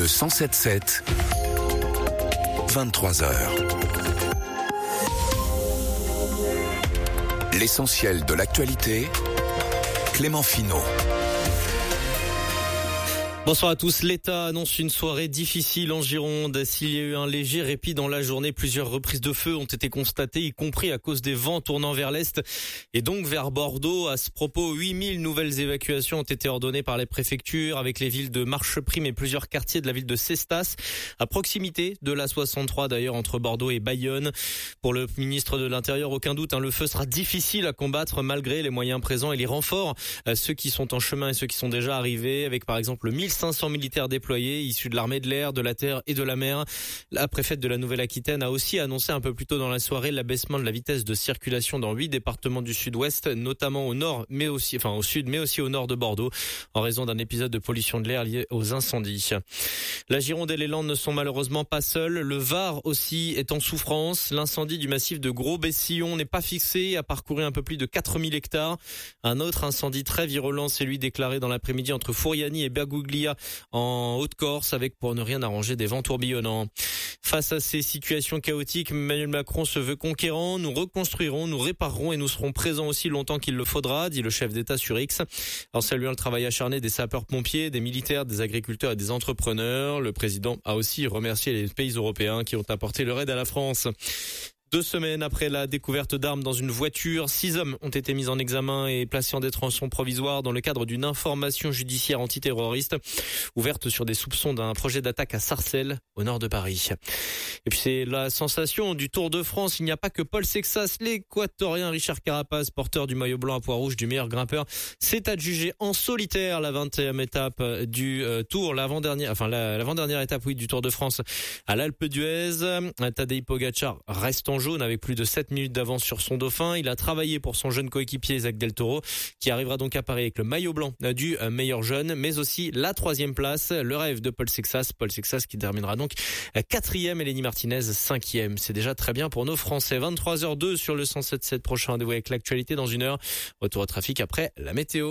le 107.7, 23h. L'essentiel de l'actualité, Clément Finot. Bonsoir à tous. L'État annonce une soirée difficile en Gironde. S'il y a eu un léger répit dans la journée, plusieurs reprises de feu ont été constatées, y compris à cause des vents tournant vers l'est et donc vers Bordeaux. À ce propos, 8000 nouvelles évacuations ont été ordonnées par les préfectures avec les villes de Marcheprime et plusieurs quartiers de la ville de Cestas, à proximité de la 63 d'ailleurs, entre Bordeaux et Bayonne. Pour le ministre de l'Intérieur, aucun doute, le feu sera difficile à combattre malgré les moyens présents et les renforts, ceux qui sont en chemin et ceux qui sont déjà arrivés, avec par exemple 1500 militaires déployés issus de l'armée de l'air, de la terre et de la mer. La préfète de la Nouvelle-Aquitaine a aussi annoncé un peu plus tôt dans la soirée l'abaissement de la vitesse de circulation dans 8 départements du sud-ouest, notamment au nord, mais aussi, au sud, mais aussi au nord de Bordeaux, en raison d'un épisode de pollution de l'air lié aux incendies. La Gironde et les Landes ne sont malheureusement pas seuls. Le Var aussi est en souffrance. L'incendie du massif de Gros-Bessillon n'est pas fixé et a parcouru un peu plus de 4000 hectares. Un autre incendie très virulent, c'est lui déclaré dans l'après-midi entre Fouriani et Bergouglia en Haute-Corse, avec, pour ne rien arranger, des vents tourbillonnants. Face à ces situations chaotiques, Emmanuel Macron se veut conquérant. Nous reconstruirons, nous réparerons et nous serons présents aussi longtemps qu'il le faudra, dit le chef d'État sur X. En saluant le travail acharné des sapeurs-pompiers, des militaires, des agriculteurs et des entrepreneurs, le président a aussi remercié les pays européens qui ont apporté leur aide à la France. 2 semaines après la découverte d'armes dans une voiture, 6 hommes ont été mis en examen et placés en détention provisoire dans le cadre d'une information judiciaire antiterroriste ouverte sur des soupçons d'un projet d'attaque à Sarcelles, au nord de Paris. Et puis c'est la sensation du Tour de France. Il n'y a pas que Paul Sexas, l'équatorien Richard Carapaz, porteur du maillot blanc à pois rouge du meilleur grimpeur, s'est adjugé en solitaire la 20e étape du Tour, l'avant-dernière étape du Tour de France à l'Alpe d'Huez. Tadej Pogacar reste en jaune avec plus de 7 minutes d'avance sur son dauphin. Il a travaillé pour son jeune coéquipier Isaac Del Toro, qui arrivera donc à Paris avec le maillot blanc du meilleur jeune, mais aussi la 3e place, le rêve de Paul Sexas qui terminera donc 4e et Lenny Martinez 5e. C'est déjà très bien pour nos Français. 23h02 sur le 107.7, prochain rendez-vous avec l'actualité dans 1 heure. Retour au trafic après la météo.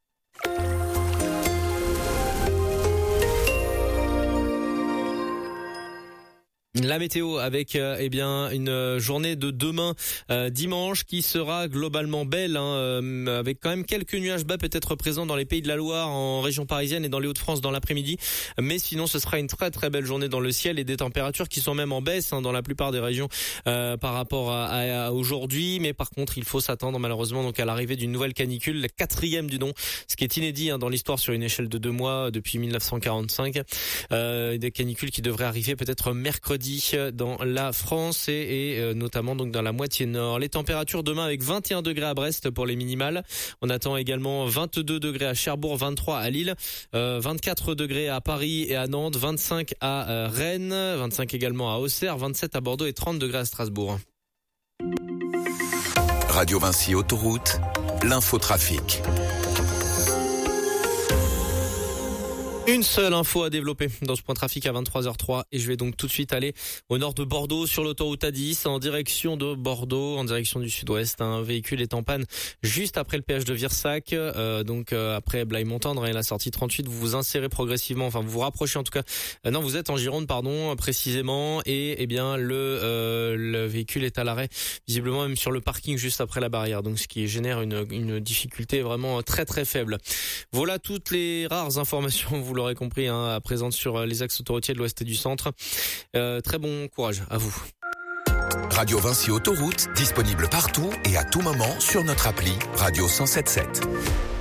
La météo avec une journée de demain dimanche qui sera globalement belle, avec quand même quelques nuages bas peut-être présents dans les Pays de la Loire, en région parisienne et dans les Hauts-de-France dans l'après-midi, mais sinon ce sera une très très belle journée dans le ciel et des températures qui sont même en baisse dans la plupart des régions par rapport à aujourd'hui. Mais par contre il faut s'attendre malheureusement donc à l'arrivée d'une nouvelle canicule, la 4e du nom, ce qui est inédit dans l'histoire sur une échelle de 2 mois depuis 1945. Des canicules qui devraient arriver peut-être mercredi dans la France et notamment donc dans la moitié nord. Les températures demain avec 21 degrés à Brest pour les minimales. On attend également 22 degrés à Cherbourg, 23 à Lille, 24 degrés à Paris et à Nantes, 25 à Rennes, 25 également à Auxerre, 27 à Bordeaux et 30 degrés à Strasbourg. Radio Vinci Autoroute, l'infotrafic. Une seule info à développer dans ce point trafic à 23h03 et je vais donc tout de suite aller au nord de Bordeaux sur l'autoroute A10 en direction de Bordeaux, en direction du sud-ouest. Un véhicule est en panne juste après le péage de Virsac, après Blaye-Montendre et la sortie 38. Vous vous insérez progressivement, vous vous rapprochez en tout cas. Non, vous êtes en Gironde, précisément, et le véhicule est à l'arrêt, visiblement même sur le parking juste après la barrière. Donc ce qui génère une difficulté vraiment très très faible. Voilà toutes les rares informations. Vous l'aurez compris, à présent sur les axes autoroutiers de l'ouest et du centre. Très bon courage à vous. Radio Vinci Autoroute, disponible partout et à tout moment sur notre appli Radio 107.7.